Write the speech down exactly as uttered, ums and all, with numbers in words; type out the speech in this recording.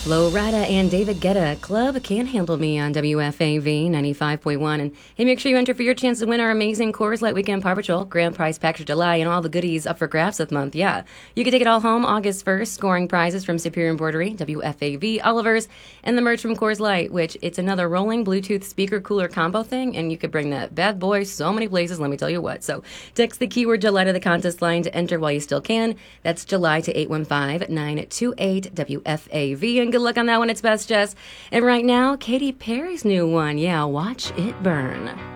Flo Rida and David Guetta, Club Can't Handle Me on W F A V ninety-five point one. And hey, make sure you enter for your chance to win our amazing Coors Light Weekend Paw Patrol Grand Prize Package of July and all the goodies up for grabs this month. Yeah, you can take it all home August first, scoring prizes from Superior Embroidery, W F A V, Oliver's, and the merch from Coors Light, which it's another rolling Bluetooth speaker cooler combo thing, and you could bring that bad boy so many places, let me tell you what. So text the keyword July to the contest line to enter while you still can. That's July to eight one five, nine two eight, W F A V, and good luck on that one. It's Best Jess. And right now, Katy Perry's new one. Yeah, Watch It Burn.